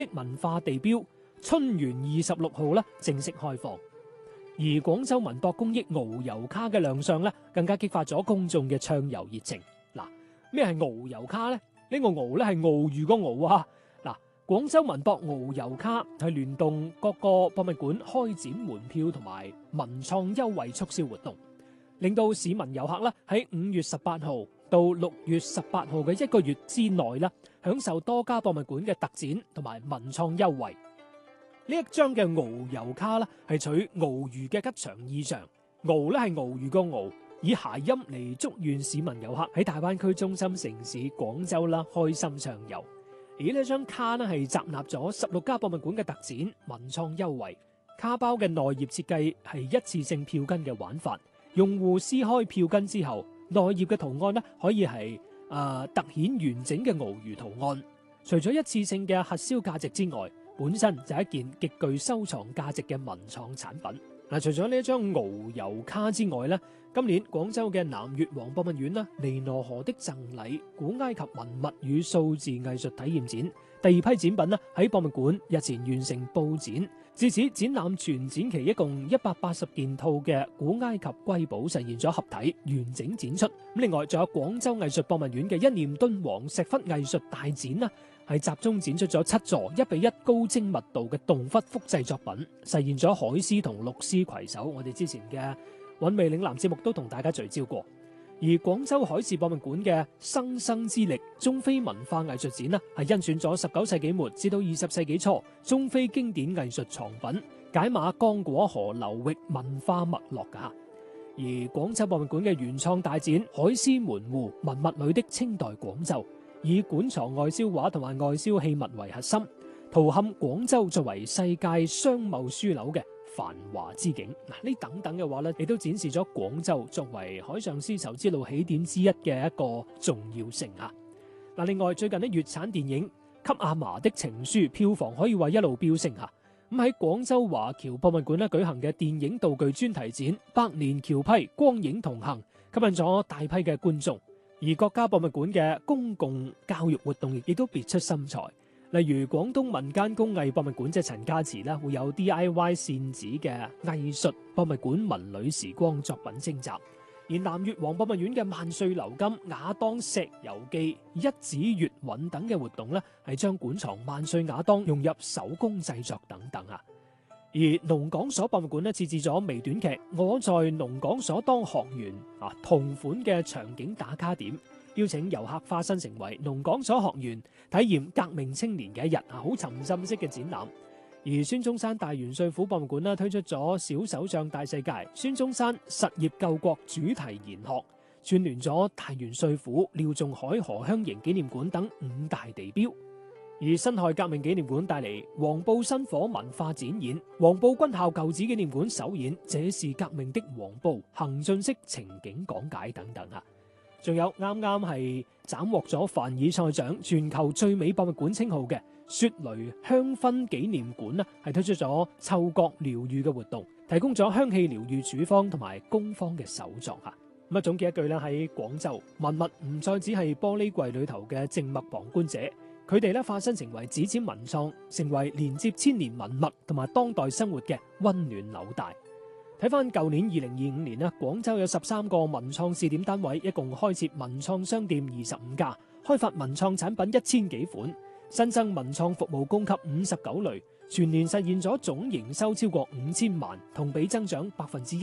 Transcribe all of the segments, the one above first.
文化地標春園26號咧正式開放。而廣州文博公益遨遊卡嘅亮相咧，更加激發咗公眾嘅暢遊熱情。嗱，咩係遨遊卡呢？呢個遨咧係鱷魚個遨啊！嗱，廣州文博遨遊卡係聯動各個博物館開展門票同埋文創優惠促銷活動，令到市民遊客咧喺5月18號到6月18號嘅1個月之內啦，享受多家博物館嘅特展同埋文創優惠。呢一張嘅遨遊卡啦，係取鰲魚嘅吉祥意象，遨咧係鰲魚個遨，以諧音嚟祝願市民遊客喺大灣區中心城市廣州啦開心暢遊。而呢張卡呢係集納咗16家博物館嘅特展、文創優惠。卡包嘅內頁設計係一次性票根嘅玩法，用戶撕開票根之後，內頁嘅圖案呢可以係凸顯完整嘅鰲魚圖案。除咗一次性嘅核銷價值之外，本身就係一件極具收藏價值嘅文創產品。嗱，除咗呢一張遨遊卡之外咧，今年廣州嘅南越王博物院啦，尼羅河的贈禮古埃及文物與數字藝術體驗展第二批展品啦，喺博物館日前完成佈展。至此，展覽全展期一共180件套嘅古埃及瑰寶實現咗合體完整展出。咁另外，仲有廣州藝術博物院嘅一念敦煌石窟藝術大展啦，係集中展出咗7座1:1高精密度嘅洞窟複製作品，實現咗海獅同陸獅攜手。我哋之前嘅韻味嶺南節目都同大家聚焦過。而廣州海事博物館嘅生生之力中非文化藝術展啦，係甄選咗19世紀末至到20世紀初中非經典藝術藏品，解碼剛果河流域文化脈絡噶。而廣州博物館嘅原創大展海獅門戶文物裏的清代廣州，以館藏外銷畫同埋外銷器物為核心，圖撼廣州作為世界商貿樞紐嘅繁華之景。嗱，呢等等嘅話咧，亦都展示咗廣州作為海上絲綢之路起點之一嘅一個重要性啊！嗱，另外最近咧，粵產電影《給阿嫲的情書》票房可以話一路飆升吓。咁喺廣州華僑博物館咧舉行嘅電影道具專題展《百年僑批光影同行》，吸引咗大批嘅觀眾。而各家博物館嘅公共教育活動亦都別出心裁。例如廣東民間工藝博物館即係陳家祠啦，會有 DIY 扇子嘅藝術博物館文旅時光作品徵集；而南越王博物院嘅萬歲鎏金、亞當石油記、一指月韻等嘅活動咧，係將館藏萬歲亞當融入手工製作等等啊。而農講所博物館咧設置咗微短劇《我在農講所當學員》同款嘅場景打卡點，邀請遊客化身成為農講所學員，體驗革命青年嘅一日好沉浸式嘅展覽。而孫中山大元帥府博物館推出咗小首相大世界、孫中山實業救國主題研學，串聯咗大元帥府、廖仲愷荷香凝紀念館等5大地標。而辛亥革命紀念館帶嚟黃埔薪火文化展演、黃埔軍校舊址紀念館首演這是革命的黃埔行進式情景講解等等啊！仲有啱啱係斬獲咗凡爾賽獎全球最美博物館稱號嘅雪雷香薰紀念館啦，係推出咗嗅覺療癒嘅活動，提供咗香氣療癒處方同埋工坊嘅手作啊！咁啊總結一句咧，喺廣州文物唔再只係玻璃櫃裏頭嘅靜默旁觀者。佢哋咧化身成為指尖文創，成為連接千年文物同埋當代生活嘅溫暖紐帶。睇翻舊年2025年咧，廣州有13個文創試點單位，一共開設文創商店25家，開發文創產品1000幾款，新增文創服務供給59類，全年實現咗總營收超過5000萬，同比增長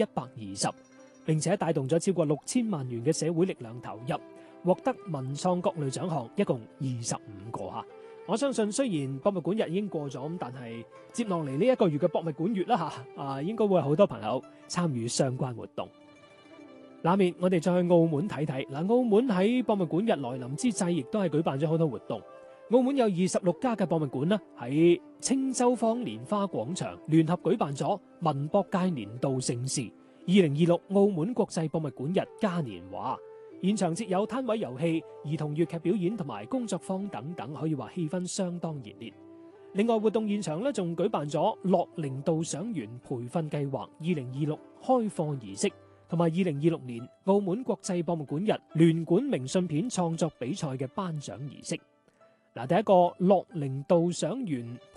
120%，並且帶動咗超過6000萬元嘅社會力量投入。獲得文創各類獎項一共25個吓，我相信雖然博物館日已經過咗，但係接落嚟呢1個月嘅博物館月啦吓，應該會有好多朋友參與相關活動。下面我哋再去澳門睇睇，澳門喺博物館日來臨之際，亦都係舉辦咗好多活動。澳門有26家嘅博物館啦，喺青洲坊蓮花廣場聯合舉辦咗文博界年度盛事2026澳門國際博物館日嘉年華。現場設有攤位遊戲、兒童粵劇表演同埋工作坊等等，可以話氣氛相當熱烈。另外活動現場咧仲舉辦咗樂齡導賞員培訓計劃2026開課儀式，同埋2026年澳門國際博物館日聯館明信片創作比賽嘅頒獎儀式。 嗱，第一個樂齡導賞員